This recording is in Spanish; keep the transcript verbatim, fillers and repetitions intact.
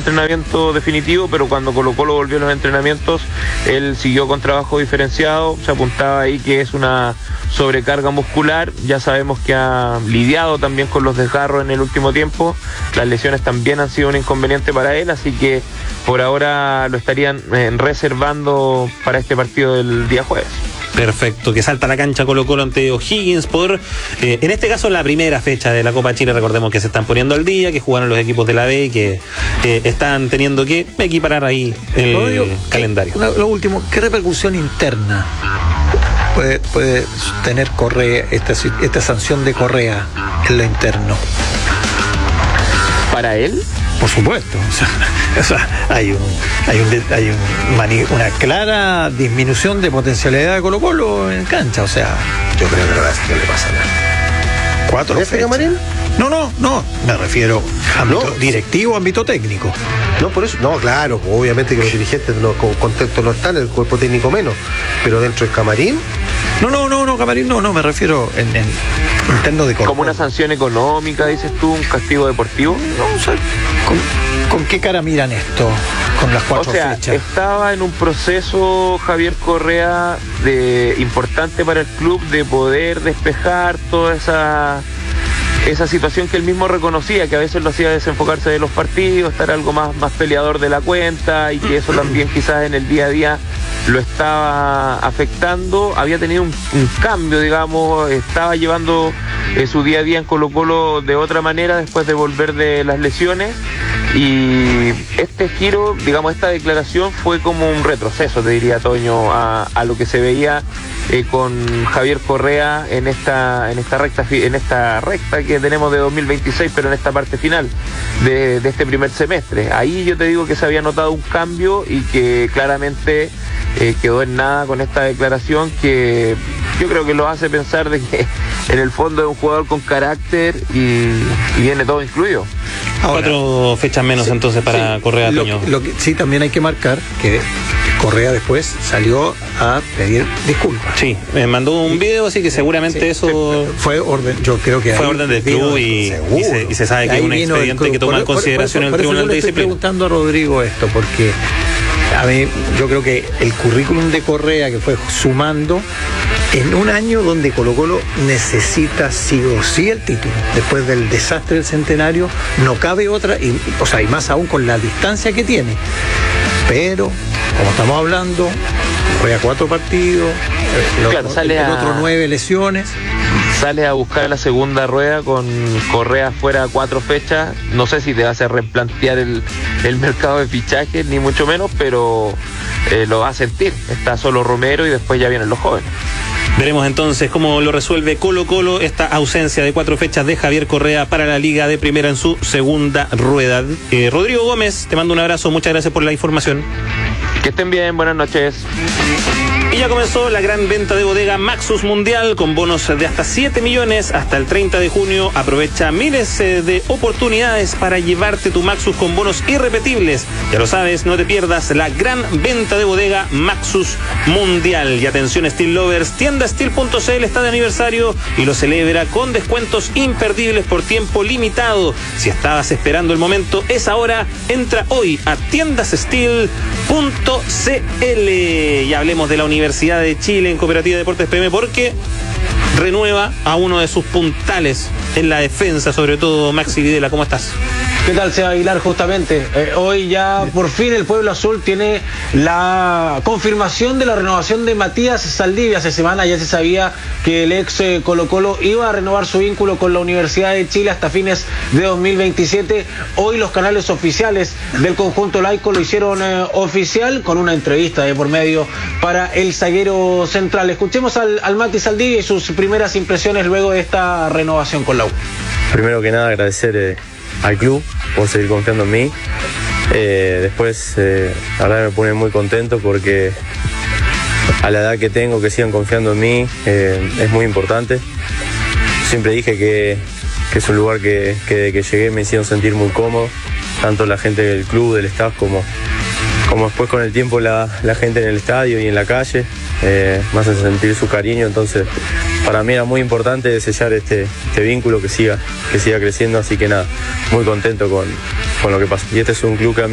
entrenamiento definitivo, pero cuando Colo Colo volvió a los entrenamientos, él siguió con trabajo diferenciado, se apuntaba ahí que es una sobrecarga muscular, ya sabemos que ha lidiado también con los desgarros en el último tiempo, las lesiones también han sido un inconveniente para él, así que por ahora lo estarían eh, reservando para este partido del día jueves. Perfecto, que salta a la cancha Colo Colo ante O'Higgins por, eh, en este caso, la primera fecha de la Copa Chile. Recordemos que se están poniendo al día, que jugaron los equipos de la B y que eh, están teniendo que equiparar ahí el no, digo, calendario. ¿Qué, lo último, ¿qué repercusión interna puede, puede tener Correa, esta, esta sanción de Correa en lo interno? ¿Para él? Por supuesto, o sea, o sea, hay, un, hay, un, hay un, una clara disminución de potencialidad de Colo Colo en cancha, o sea, yo creo que no le pasa nada. ¿Cuatro fechas? Camarín? No, no, no, me refiero a ámbito no, directivo, ámbito técnico. No, por eso, no, claro, obviamente que los dirigentes no, con contexto no están, el cuerpo técnico menos, pero dentro del camarín. No, no, no, no, camarín, no, no, me refiero en, en interno de Colo Colo. ¿Como una sanción económica, dices tú, un castigo deportivo? No, o sea, ¿con, ¿con qué cara miran esto? Con las cuatro o sea, fechas. Estaba en un proceso Javier Correa de importante para el club de poder despejar toda esa esa situación que él mismo reconocía, que a veces lo hacía desenfocarse de los partidos, estar algo más, más peleador de la cuenta, y que eso también quizás en el día a día lo estaba afectando. Había tenido un, un cambio, digamos, estaba llevando eh, su día a día en Colo Colo de otra manera después de volver de las lesiones, y este giro, digamos, esta declaración fue como un retroceso, te diría, Toño, a, a lo que se veía eh, con Javier Correa en esta en esta recta en esta recta que tenemos de dos mil veintiséis, pero en esta parte final de, de este primer semestre. Ahí yo te digo que se había notado un cambio y que claramente eh, quedó en nada con esta declaración, que yo creo que lo hace pensar de que en el fondo es un jugador con carácter y, y viene todo incluido. Ahora, cuatro fechas menos sí, entonces para sí, Correa, lo, Toño. Lo que, sí, también hay que marcar que Correa después salió a pedir disculpas. Sí, me mandó un video, así que seguramente sí, eso fue orden, yo creo que fue orden del club y, y, se, y se sabe que es un expediente que toma en consideración el Tribunal de Disciplina. Estoy preguntando a Rodrigo esto porque a mí yo creo que el currículum de Correa, que fue sumando en un año donde Colo Colo necesita sí o sí el título, después del desastre del centenario, no cabe otra, y, o sea, y más aún con la distancia que tiene. Pero, como estamos hablando, juega cuatro partidos, el, claro, otro, sale el a... otro nueve lesiones. Sale a buscar la segunda rueda con Correa fuera cuatro fechas. No sé si te vas a replantear el, el mercado de fichajes, ni mucho menos, pero eh, lo va a sentir. Está solo Romero y después ya vienen los jóvenes. Veremos entonces cómo lo resuelve Colo Colo esta ausencia de cuatro fechas de Javier Correa para la Liga de Primera en su segunda rueda. Eh, Rodrigo Gómez, te mando un abrazo, muchas gracias por la información. Que estén bien, buenas noches. Y ya comenzó la gran venta de bodega Maxus Mundial con bonos de hasta siete millones hasta el treinta de junio. Aprovecha miles de oportunidades para llevarte tu Maxus con bonos irrepetibles. Ya lo sabes, no te pierdas la gran venta de bodega Maxus Mundial. Y atención Steel Lovers, tienda steel punto c l está de aniversario y lo celebra con descuentos imperdibles por tiempo limitado. Si estabas esperando el momento, es ahora. Entra hoy a tiendas steel punto c l y hablemos de la Universidad Universidad de Chile en Cooperativa de Deportes P M, porque renueva a uno de sus puntales en la defensa, sobre todo Maxi Videla. ¿Cómo estás? ¿Qué tal, Seba Aguilar? Justamente, eh, hoy ya por fin el Pueblo Azul tiene la confirmación de la renovación de Matías Saldivia. Hace semana ya se sabía que el ex eh, Colo Colo iba a renovar su vínculo con la Universidad de Chile hasta fines de dos mil veintisiete. Hoy los canales oficiales del conjunto laico lo hicieron eh, oficial con una entrevista de por medio para el zaguero central. Escuchemos al, al Mati Saldivia y sus primeras impresiones luego de esta renovación con la U. Primero que nada agradecer eh, al club por seguir confiando en mí. Eh, después, eh, la verdad me pone muy contento porque a la edad que tengo, que sigan confiando en mí, eh, es muy importante. Siempre dije que, que es un lugar que, que desde que llegué me hicieron sentir muy cómodo, tanto la gente del club, del staff, como, como después con el tiempo la, la gente en el estadio y en la calle. Eh, me hacen sentir su cariño, entonces para mí era muy importante sellar este, este vínculo que siga, que siga creciendo, así que nada, muy contento con, con lo que pasa. Y este es un club que a mí